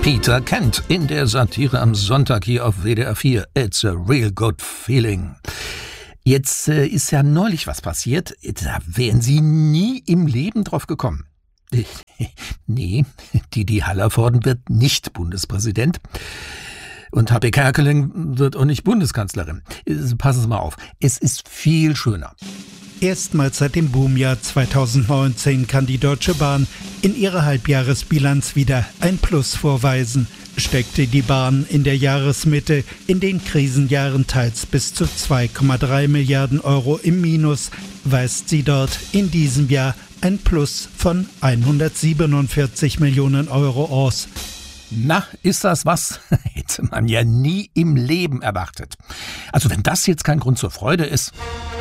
Peter Kent in der Satire am Sonntag hier auf WDR 4. It's a real good feeling. Jetzt ist ja neulich was passiert, da wären Sie nie im Leben drauf gekommen. Nee, Didi Hallervorden wird nicht Bundespräsident. Und Happy Kerkeling wird auch nicht Bundeskanzlerin. Passen Sie mal auf, es ist viel schöner. Erstmals seit dem Boomjahr 2019 kann die Deutsche Bahn in ihrer Halbjahresbilanz wieder ein Plus vorweisen. Steckte die Bahn in der Jahresmitte in den Krisenjahren teils bis zu 2,3 Milliarden Euro im Minus, weist sie dort in diesem Jahr ein Plus von 147 Millionen Euro aus. Na, ist das was? Hätte man ja nie im Leben erwartet. Also wenn das jetzt kein Grund zur Freude ist.